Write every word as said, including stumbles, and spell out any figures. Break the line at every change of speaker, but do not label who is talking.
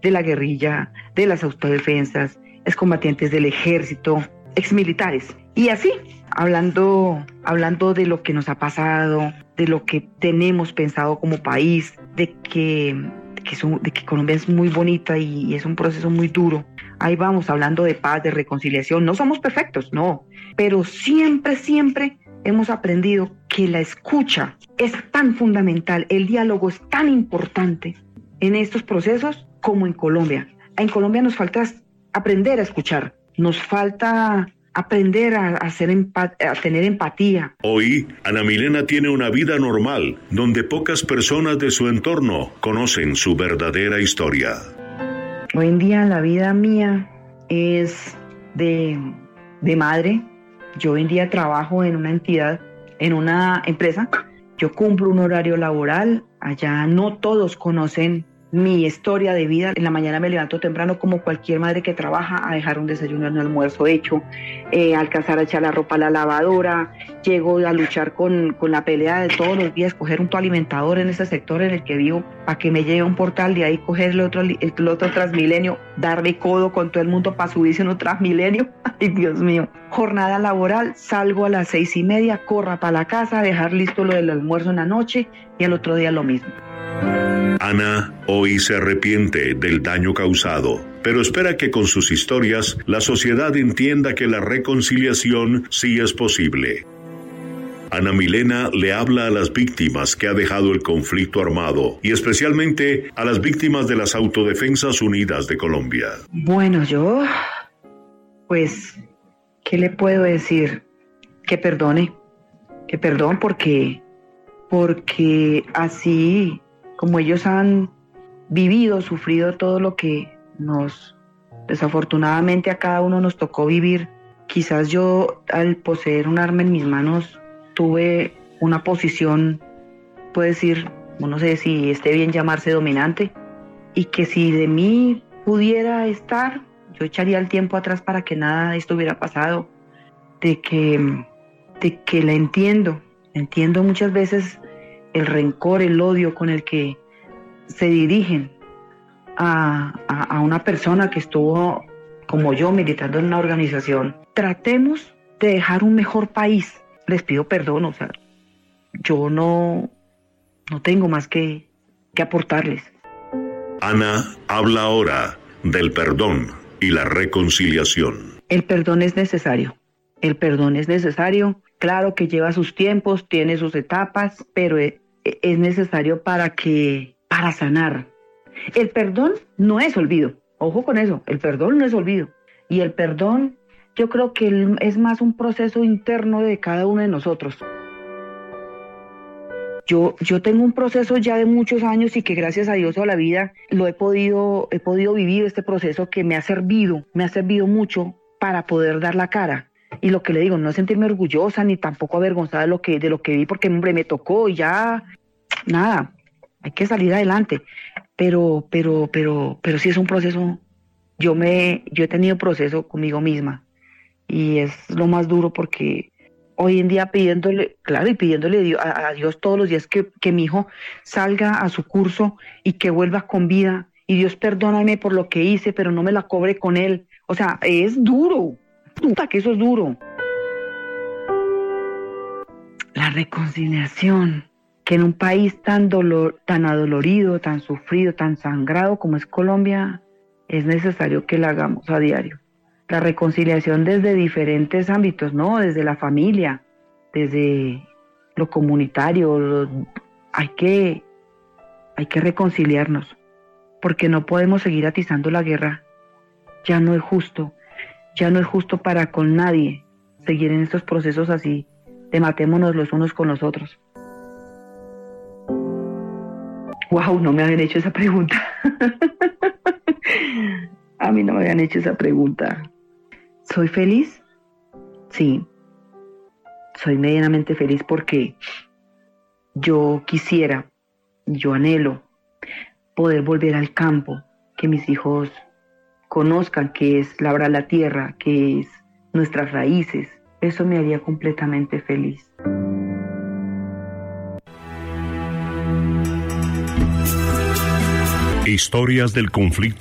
de la guerrilla, de las autodefensas, excombatientes del ejército, exmilitares. Y así, hablando, hablando de lo que nos ha pasado, de lo que tenemos pensado como país, de que, de que, son, de que Colombia es muy bonita y, y es un proceso muy duro. Ahí vamos, hablando de paz, de reconciliación. No somos perfectos, no, pero siempre, siempre hemos aprendido que la escucha es tan fundamental, el diálogo es tan importante en estos procesos como en Colombia. En Colombia nos falta aprender a escuchar, nos falta aprender a, a, ser empat- a tener empatía.
Hoy, Ana Milena tiene una vida normal, donde pocas personas de su entorno conocen su verdadera historia.
Hoy en día la vida mía es de, de madre. Yo hoy en día trabajo en una entidad, en una empresa. Yo cumplo un horario laboral. Allá no todos conocen mi historia de vida. En la mañana me levanto temprano como cualquier madre que trabaja a dejar un desayuno, un almuerzo hecho, eh, alcanzar a echar la ropa a la lavadora. Llego a luchar con, con la pelea de todos los días, coger un alimentador en ese sector en el que vivo para que me lleve a un portal, de ahí coger el otro, el, el otro Transmilenio, darle codo con todo el mundo para subirse en un Transmilenio. Ay, Dios mío. Jornada laboral, salgo a las seis y media, corra para la casa, dejar listo lo del almuerzo en la noche y al otro día lo mismo.
Ana hoy se arrepiente del daño causado, pero espera que con sus historias la sociedad entienda que la reconciliación sí es posible. Ana Milena le habla a las víctimas que ha dejado el conflicto armado y especialmente a las víctimas de las Autodefensas Unidas de Colombia.
Bueno, yo, pues, ¿qué le puedo decir? Que perdone, que perdón porque, porque así como ellos han vivido, sufrido todo lo que nos, desafortunadamente a cada uno nos tocó vivir, quizás yo al poseer un arma en mis manos tuve una posición, puedo decir, no sé si esté bien llamarse dominante, y que si de mí pudiera estar, yo echaría el tiempo atrás para que nada de esto hubiera pasado, de que, de que la entiendo, entiendo muchas veces el rencor, el odio con el que se dirigen a, a, a una persona que estuvo, como yo, militando en una organización. Tratemos de dejar un mejor país. Les pido perdón, o sea, yo no, no tengo más que, que aportarles.
Ana habla ahora del perdón y la reconciliación.
El perdón es necesario, el perdón es necesario. Claro que lleva sus tiempos, tiene sus etapas, pero es, es necesario para que, para sanar. El perdón no es olvido, ojo con eso, el perdón no es olvido. Y el perdón, yo creo que es más un proceso interno de cada uno de nosotros. Yo, yo tengo un proceso ya de muchos años y que gracias a Dios a la vida lo he podido, he podido vivir este proceso que me ha servido, me ha servido mucho para poder dar la cara. Y lo que le digo, no sentirme orgullosa ni tampoco avergonzada de lo que, de lo que vi, porque hombre, me tocó y ya, nada, hay que salir adelante. Pero, pero, pero, pero sí es un proceso, yo me, yo he tenido proceso conmigo misma y es lo más duro porque hoy en día pidiéndole, claro, y pidiéndole a, a Dios todos los días que, que mi hijo salga a su curso y que vuelva con vida y Dios perdóname por lo que hice, pero no me la cobre con él. O sea, es duro. Puta que eso es duro. La reconciliación, que en un país tan dolor, tan adolorido, tan sufrido, tan sangrado como es Colombia, es necesario que la hagamos a diario. La reconciliación desde diferentes ámbitos, ¿no? Desde la familia, desde lo comunitario, lo, hay que, hay que reconciliarnos, porque no podemos seguir atizando la guerra. Ya no es justo. Ya no es justo para con nadie seguir en estos procesos así, de matémonos los unos con los otros. Wow, no me habían hecho esa pregunta. A mí no me habían hecho esa pregunta. ¿Soy feliz? Sí. Soy medianamente feliz porque yo quisiera, yo anhelo poder volver al campo, que mis hijos conozcan qué es labrar la tierra, qué es nuestras raíces. Eso me haría completamente feliz.
Historias del conflicto.